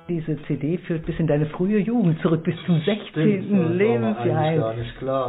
Diese CD führt bis in deine frühe Jugend zurück, bis zum 16. Lebensjahr. Gar nicht klar.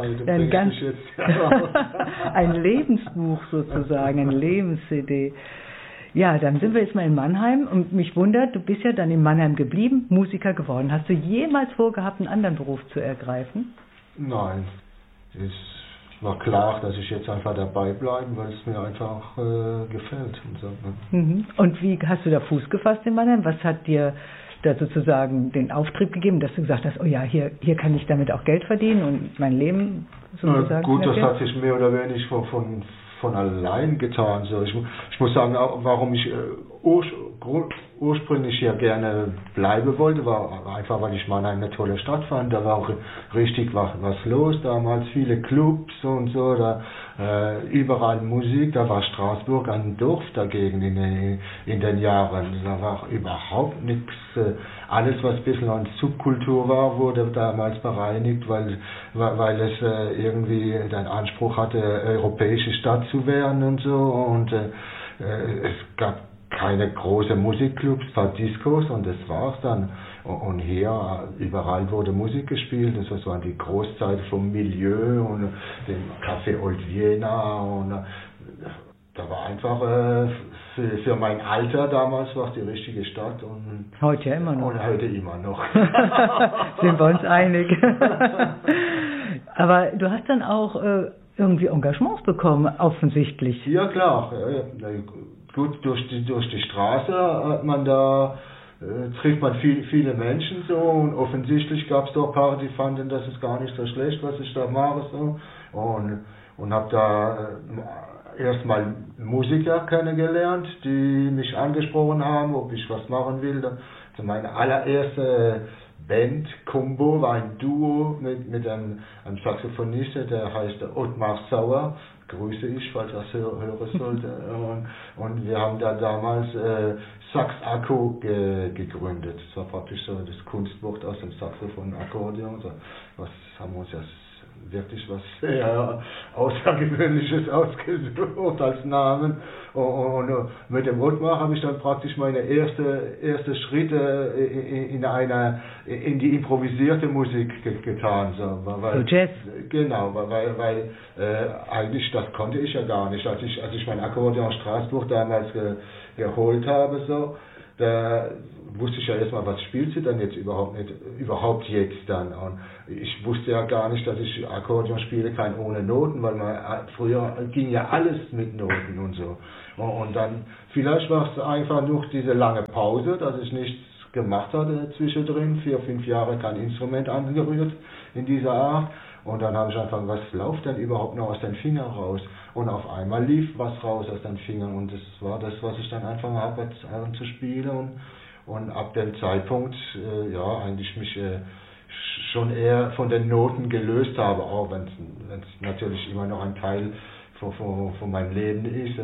Ein Lebensbuch sozusagen, ein Lebens-CD. Ja, dann sind wir jetzt mal in Mannheim und mich wundert, du bist ja dann in Mannheim geblieben, Musiker geworden. Hast du jemals vorgehabt, einen anderen Beruf zu ergreifen? Nein, es war klar, dass ich jetzt einfach dabei bleibe, weil es mir einfach gefällt. Und, so, ne? Und wie hast du da Fuß gefasst in Mannheim? Was hat dir da sozusagen den Auftrieb gegeben, dass du gesagt hast, oh ja, hier kann ich damit auch Geld verdienen und mein Leben sozusagen... Gut, das hat sich mehr oder weniger von allein getan. So, ich muss sagen, warum ich ursprünglich hier gerne bleiben wollte, war einfach, weil ich Mannheim eine tolle Stadt fand. Da war auch richtig was los damals, viele Clubs und so, da überall Musik, da war Straßburg ein Dorf dagegen in den Jahren. Da war überhaupt nichts. Alles, was ein bisschen an Subkultur war, wurde damals bereinigt, weil es irgendwie den Anspruch hatte, europäische Stadt zu werden und so. Und es gab keine großen Musikclubs, ein paar Discos und das war's dann. Und hier, überall wurde Musik gespielt, das war die Großzeit vom Milieu und dem Café Old Vienna und da war einfach für mein Alter damals war es die richtige Stadt. Und heute ja immer noch. Und heute immer noch. Sind wir uns einig. Aber du hast dann auch irgendwie Engagements bekommen, offensichtlich. Ja klar, gut, durch die Straße hat man da trifft man viele Menschen so und offensichtlich gab es doch ein paar, die fanden, das ist gar nicht so schlecht, was ich da mache so und habe da erstmal Musiker kennengelernt, die mich angesprochen haben, ob ich was machen will. Also meine allererste Band-Kombo war ein Duo mit einem Saxophonisten, der heißt Ottmar Sauer. Grüße ich, falls das hören sollte. Und wir haben da damals Sax Akko gegründet. Das war praktisch so das Kunstwort aus dem Saxophon Akkordeon. Also, was haben wir uns ja wirklich was sehr Außergewöhnliches ausgesucht als Namen. Und mit dem Ottmar habe ich dann praktisch meine erste Schritte in die improvisierte Musik getan. So Jazz? Genau, weil eigentlich das konnte ich ja gar nicht. Als ich mein Akkordeon Straßburg damals geholt habe, so, da wusste ich ja erstmal, was spielt sie dann jetzt überhaupt jetzt dann. Und ich wusste ja gar nicht, dass ich Akkordeon spiele kann ohne Noten, weil früher ging ja alles mit Noten und so. Und dann, vielleicht war es einfach nur diese lange Pause, dass ich nichts gemacht hatte zwischendrin, 4-5 Jahre kein Instrument angerührt in dieser Art. Und dann habe ich einfach, was läuft denn überhaupt noch aus den Fingern raus? Und auf einmal lief was raus aus den Fingern und das war das, was ich dann angefangen habe zu spielen. Und ab dem Zeitpunkt, eigentlich mich schon eher von den Noten gelöst habe, auch wenn es natürlich immer noch ein Teil von meinem Leben ist.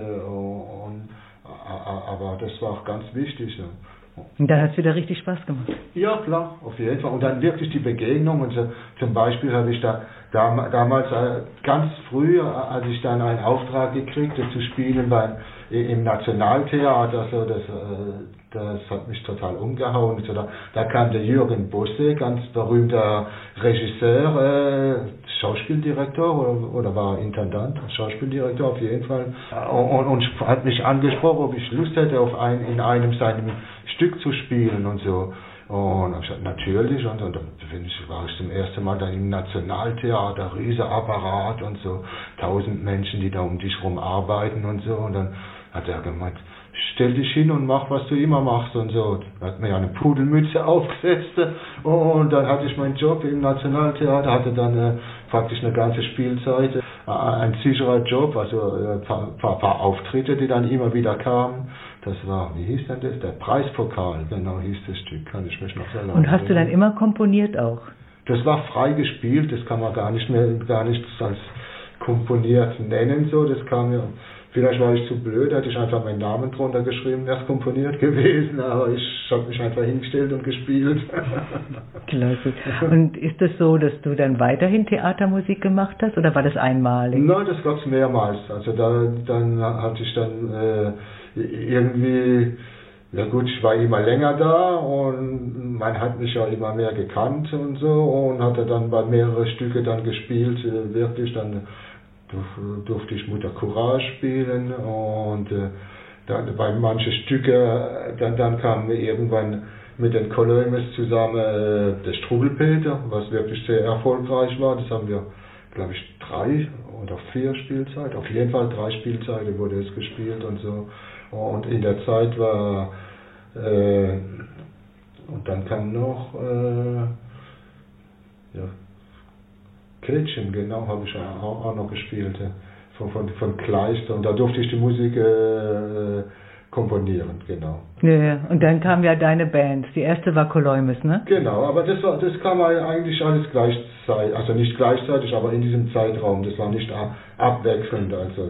Aber das war auch ganz wichtig. Ja. Und dann hat es wieder richtig Spaß gemacht. Ja, klar, auf jeden Fall. Und dann wirklich die Begegnung. Und so, zum Beispiel habe ich damals ganz früh, als ich dann einen Auftrag gekriegt habe, zu spielen im Nationaltheater, so, das hat mich total umgehauen. So, da kam der Jürgen Bosse, ganz berühmter Regisseur, Schauspieldirektor oder war Intendant, Schauspieldirektor auf jeden Fall, und hat mich angesprochen, ob ich Lust hätte, in einem seiner Stück zu spielen und so. Und ich gesagt, natürlich, und dann war ich zum ersten Mal dann im Nationaltheater, riesiger Apparat und so, 1000 Menschen, die da um dich rum arbeiten und so. Und dann hat er gemeint, stell dich hin und mach, was du immer machst und so. Er hat mir eine Pudelmütze aufgesetzt und dann hatte ich meinen Job im Nationaltheater, hatte dann praktisch eine ganze Spielzeit, ein sicherer Job, also ein paar Auftritte, die dann immer wieder kamen. Das war, wie hieß denn das? Der Preispokal, genau hieß das Stück, kann ich mich noch sehr lange Und hast du dann immer komponiert auch? Das war frei gespielt, das kann man gar nicht als komponiert nennen, so, das kam ja, vielleicht war ich zu blöd, hätte ich einfach meinen Namen drunter geschrieben, wäre es komponiert gewesen, aber ich habe mich einfach hingestellt und gespielt. Klasse. Und ist es so, dass du dann weiterhin Theatermusik gemacht hast, oder war das einmalig? Nein, das gab es mehrmals, also dann hatte ich dann irgendwie Ja gut, ich war immer länger da und man hat mich ja immer mehr gekannt und so und hatte dann bei mehreren Stücke dann gespielt, wirklich dann durfte ich Mutter Courage spielen und dann bei manchen Stücke, dann kamen wir irgendwann mit den Colömes zusammen der Struwwelpeter, was wirklich sehr erfolgreich war. Das haben wir, glaube ich, 3 oder 4 Spielzeiten, auf jeden Fall 3 Spielzeiten wurde es gespielt und so. Und in der Zeit war, und dann kam noch, Kätchen, genau, habe ich auch noch gespielt, von Kleister. Und da durfte ich die Musik komponieren, genau. Ja, und dann kam ja deine Band. Die erste war Coleumes, ne? Genau, aber das kam eigentlich alles gleichzeitig, also nicht gleichzeitig, aber in diesem Zeitraum. Das war nicht abwechselnd, also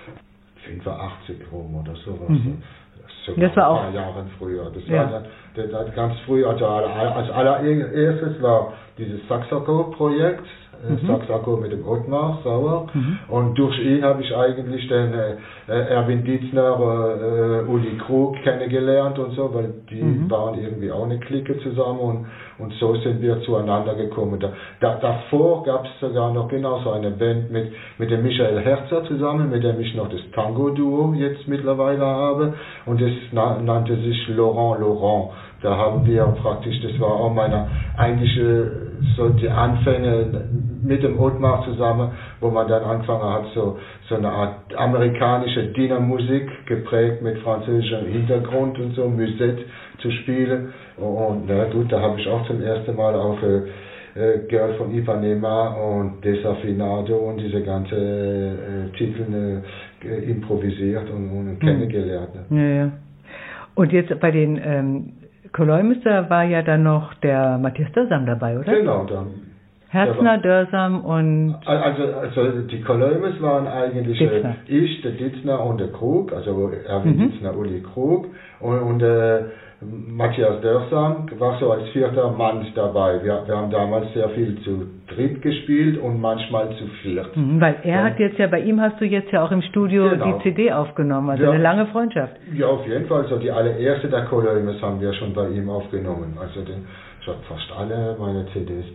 85 rum oder sowas. Das war auch ein paar Jahre früher. Das war dann ganz früh, also als allererstes war dieses Saxaco-Projekt, Saxaco mit dem Ottmar Sauer. Und durch ihn habe ich eigentlich den Erwin Dietzner, Uli Krug kennengelernt und so, weil die waren irgendwie auch eine Clique zusammen und so sind wir zueinander gekommen. Davor gab es sogar noch genauso eine Band mit dem Michael Herzer zusammen, mit dem ich noch das Tango-Duo jetzt mittlerweile habe und das nannte sich Laurent. Da haben wir praktisch, das war auch meine eigentliche, so die Anfänge mit dem Ottmar zusammen, wo man dann angefangen hat, so eine Art amerikanische Dinnermusik, geprägt mit französischem Hintergrund und so, Musette zu spielen. Und na gut, da habe ich auch zum ersten Mal auch Girl von Ipanema und Desafinado und diese ganze Titel improvisiert und kennengelernt. Ja. Und jetzt bei den Coleumes, da war ja dann noch der Matthias Dörsam dabei, oder? Genau, dann. Herzner, Dörsam und... Also die Coleumes waren eigentlich ich, der Dietzner und der Krug, also Erwin Dietzner, Uli Krug und Matthias Dörsam war so als 4. Mann dabei. Wir haben damals sehr viel zu dritt gespielt und manchmal zu 4. Weil er hat jetzt ja, bei ihm hast du jetzt ja auch im Studio die CD aufgenommen, also eine lange Freundschaft. Ja, auf jeden Fall. So die allererste der Coleumes haben wir schon bei ihm aufgenommen. Also ich habe fast alle meine CDs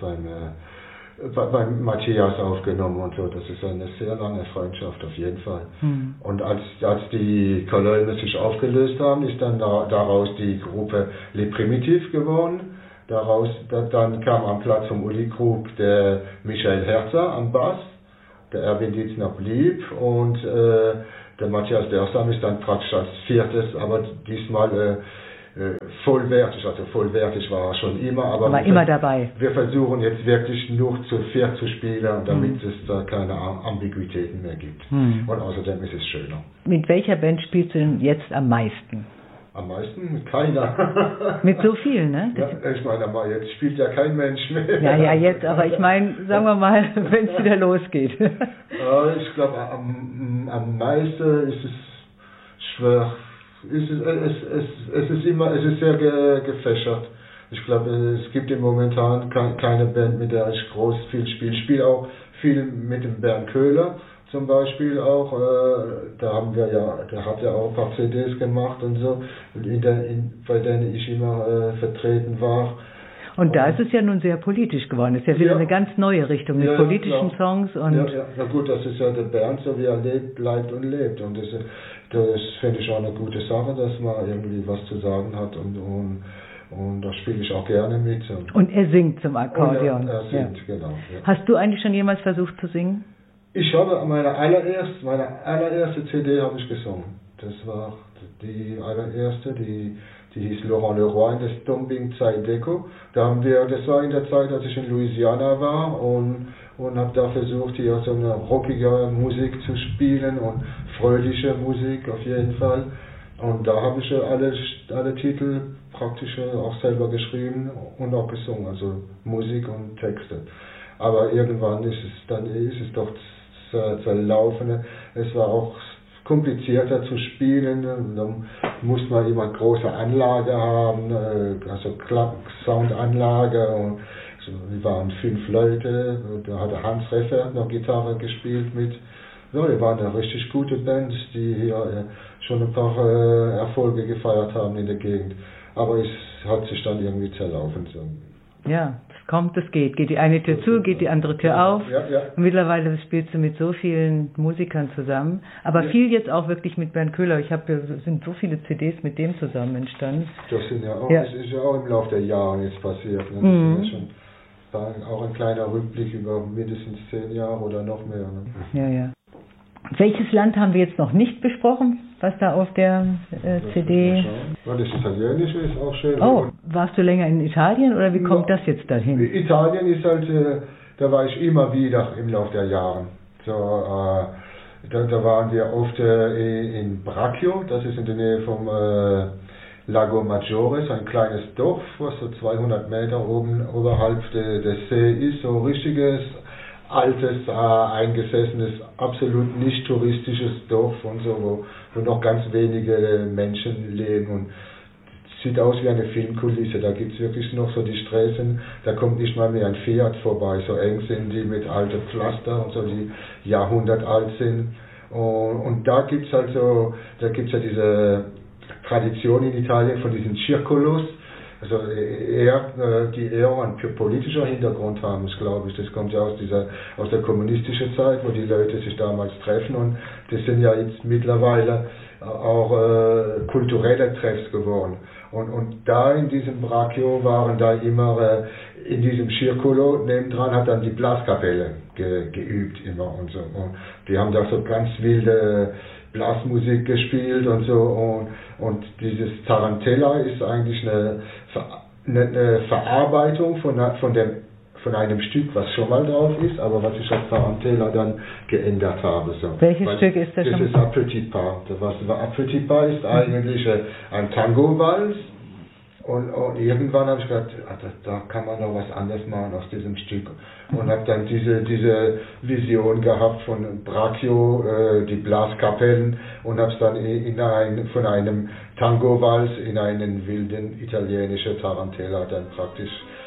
beim Matthias aufgenommen und so. Das ist eine sehr lange Freundschaft auf jeden Fall. Und als die Coleumes sich aufgelöst haben, ist dann daraus die Gruppe Les Primitifs geworden. Dann kam am Platz vom Uli Krug der Michael Herzer am Bass, der Erwin Dietzner blieb und der Matthias Dörsam ist dann praktisch als 4., aber diesmal vollwertig, also vollwertig war er schon immer, aber war immer dabei. Wir versuchen jetzt wirklich nur zu 4 zu spielen, damit es da keine Ambiguitäten mehr gibt. Und außerdem ist es schöner. Mit welcher Band spielst du denn jetzt am meisten? Am meisten mit keiner. Mit so vielen, ne? Ja, ich meine, aber jetzt spielt ja kein Mensch mehr. Ja, jetzt, aber ich meine, sagen wir mal, wenn es wieder losgeht. Ich glaube, am meisten ist es schwer. Es ist sehr gefächert. Ich glaube, es gibt im Momentan keine Band, mit der ich groß viel spiele. Ich spiele auch viel mit dem Bernd Köhler zum Beispiel auch. Der hat ja auch ein paar CDs gemacht und so, bei denen ich immer vertreten war. Und da ist es ja nun sehr politisch geworden. Das ist ja wieder eine ganz neue Richtung mit politischen Songs. Und na gut, das ist ja der Bernd, so wie er leibt und lebt. Und das finde ich auch eine gute Sache, dass man irgendwie was zu sagen hat und da spiele ich auch gerne mit. Und er singt zum Akkordeon. Er singt, genau. Ja. Hast du eigentlich schon jemals versucht zu singen? Ich habe meine allererste CD habe ich gesungen. Das war die allererste, die hieß Laurent Leroy in der Stomping Zydeco. Das war in der Zeit, als ich in Louisiana war und habe da versucht, hier so eine rockige Musik zu spielen und fröhliche Musik auf jeden Fall. Und da habe ich alle Titel praktisch auch selber geschrieben und auch gesungen, also Musik und Texte. Aber irgendwann ist es doch zerlaufen. Es war auch komplizierter zu spielen, dann muss man immer eine große Anlage haben, also Soundanlage, und wir waren 5 Leute, da hat Hans Reffert noch Gitarre gespielt mit Ja, wir waren eine richtig gute Band, die hier schon ein paar Erfolge gefeiert haben in der Gegend. Aber es hat sich dann irgendwie zerlaufen. So. Ja, es kommt, es geht. Geht die eine Tür zu, geht die andere Tür auf. Ja, ja. Mittlerweile spielst du mit so vielen Musikern zusammen. Aber viel jetzt auch wirklich mit Bernd Köhler. Sind so viele CDs mit dem zusammen entstanden. Das ist ja auch im Laufe der Jahre jetzt passiert. Ne? Das ist ja schon auch ein kleiner Rückblick über mindestens 10 Jahre oder noch mehr. Ne? Ja, ja. Welches Land haben wir jetzt noch nicht besprochen, was da auf der CD... Ja, das Italienische ist auch schön. Oh, warst du länger in Italien oder wie kommt das jetzt dahin? Italien ist halt, da war ich immer wieder im Laufe der Jahre. So, da waren wir oft in Braccio, das ist in der Nähe vom Lago Maggiore, so ein kleines Dorf, was so 200 Meter oberhalb des See ist, so richtiges altes, eingesessenes, absolut nicht touristisches Dorf und so, wo noch ganz wenige Menschen leben und sieht aus wie eine Filmkulisse. Da gibt es wirklich noch so die Straßen, da kommt nicht mal mehr ein Fiat vorbei, so eng sind die mit alten Pflaster und so, die jahrhundertalt sind. Und da gibt es halt so, da gibt es ja diese Tradition in Italien von diesen Circolos, also die eher einen politischer Hintergrund haben, glaube ich. Das kommt ja aus der kommunistischen Zeit, wo die Leute sich damals treffen und das sind ja jetzt mittlerweile auch kulturelle Treffs geworden. Und da in diesem Braccio waren da immer, in diesem Circolo nebendran hat dann die Blaskapelle geübt immer und so. Und die haben da so ganz wilde Blasmusik gespielt und so und dieses Tarantella ist eigentlich eine Verarbeitung von einem Stück, was schon mal drauf ist, aber was ich als Tarantella dann geändert habe. So. Welches Stück ist das? Das ist Petit Pas. Petit Pas ist eigentlich ein Tango-Vals. Und irgendwann habe ich gedacht, da kann man noch was anderes machen aus diesem Stück. Und habe dann diese Vision gehabt von Braccio, die Blaskapellen, und habe es dann von einem Tango-Vals in einen wilden italienischen Tarantella dann praktisch